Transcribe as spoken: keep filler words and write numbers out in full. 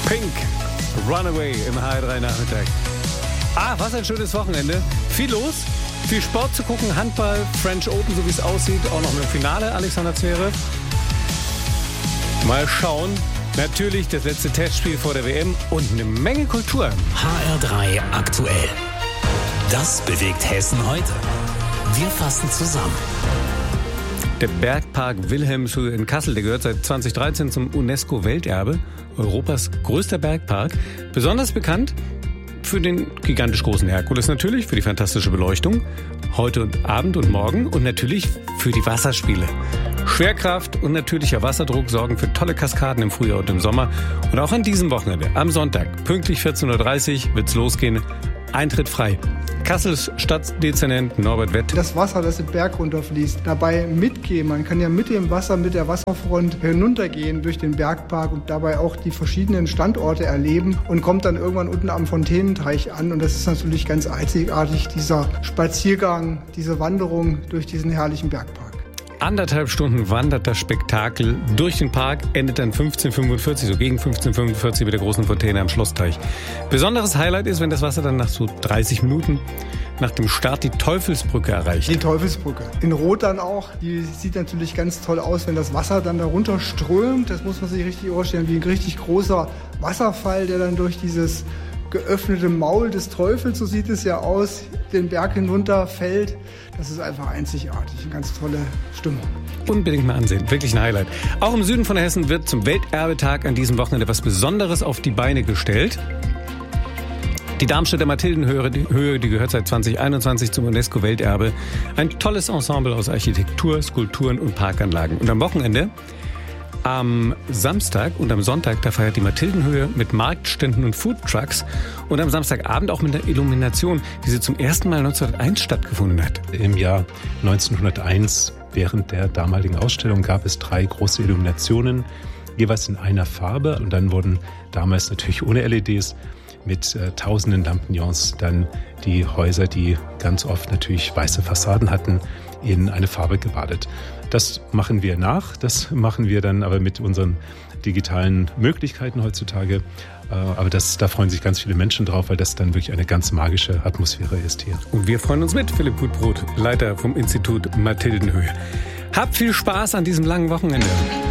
Pink, Runaway im H R drei Nachmittag. Ah, was ein schönes Wochenende. Viel los, viel Sport zu gucken, Handball, French Open, so wie es aussieht. Auch noch im Finale, Alexander Zverev. Mal schauen. Natürlich das letzte Testspiel vor der W M und eine Menge Kultur. H R drei aktuell. Das bewegt Hessen heute. Wir fassen zusammen. Der Bergpark Wilhelmshöhe in Kassel, der gehört seit zwanzig dreizehn zum UNESCO-Welterbe, Europas größter Bergpark. Besonders bekannt für den gigantisch großen Herkules natürlich, für die fantastische Beleuchtung, heute und Abend und morgen und natürlich für die Wasserspiele. Schwerkraft und natürlicher Wasserdruck sorgen für tolle Kaskaden im Frühjahr und im Sommer. Und auch an diesem Wochenende, am Sonntag, pünktlich vierzehn Uhr dreißig, wird's losgehen. Eintritt frei. Kassels Stadtdezernent Norbert Wett. Das Wasser, das den Berg runterfließt, dabei mitgehen. Man kann ja mit dem Wasser, mit der Wasserfront hinuntergehen durch den Bergpark und dabei auch die verschiedenen Standorte erleben und kommt dann irgendwann unten am Fontänenteich an. Und das ist natürlich ganz einzigartig, dieser Spaziergang, diese Wanderung durch diesen herrlichen Bergpark. Anderthalb Stunden wandert das Spektakel durch den Park, endet dann fünfzehn Uhr fünfundvierzig, so gegen fünfzehn Uhr fünfundvierzig mit der großen Fontäne am Schlossteich. Besonderes Highlight ist, wenn das Wasser dann nach so dreißig Minuten nach dem Start die Teufelsbrücke erreicht. Die Teufelsbrücke. In Rot dann auch. Die sieht natürlich ganz toll aus, wenn das Wasser dann darunter strömt. Das muss man sich richtig vorstellen, wie ein richtig großer Wasserfall, der dann durch dieses geöffnete Maul des Teufels, so sieht es ja aus, den Berg hinunter fällt. Das ist einfach einzigartig, eine ganz tolle Stimmung. Unbedingt mal ansehen, wirklich ein Highlight. Auch im Süden von Hessen wird zum Welterbetag an diesem Wochenende was Besonderes auf die Beine gestellt. Die Darmstädter Mathildenhöhe, die, Höhe, die gehört seit zwanzig einundzwanzig zum UNESCO-Welterbe. Ein tolles Ensemble aus Architektur, Skulpturen und Parkanlagen. Und am Wochenende, am Samstag und am Sonntag, da feiert die Mathildenhöhe mit Marktständen und Foodtrucks und am Samstagabend auch mit der Illumination, die sie zum ersten Mal neunzehnhunderteins stattgefunden hat. Im Jahr neunzehnhunderteins, während der damaligen Ausstellung, gab es drei große Illuminationen, jeweils in einer Farbe. Und dann wurden damals natürlich ohne L E Ds mit äh, tausenden Lampignons dann die Häuser, die ganz oft natürlich weiße Fassaden hatten, in eine Farbe gebadet. Das machen wir nach, das machen wir dann aber mit unseren digitalen Möglichkeiten heutzutage. Aber das, da freuen sich ganz viele Menschen drauf, weil das dann wirklich eine ganz magische Atmosphäre ist hier. Und wir freuen uns mit, Philipp Gutbrot, Leiter vom Institut Mathildenhöhe. Habt viel Spaß an diesem langen Wochenende.